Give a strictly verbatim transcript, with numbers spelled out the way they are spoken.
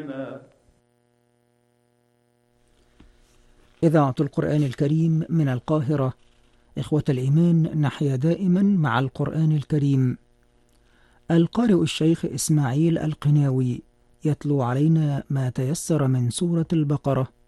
إذاعة القرآن الكريم من القاهرة. إخوة الإيمان، نحيا دائما مع القرآن الكريم. القارئ الشيخ إسماعيل القناوي يتلو علينا ما تيسر من سورة البقرة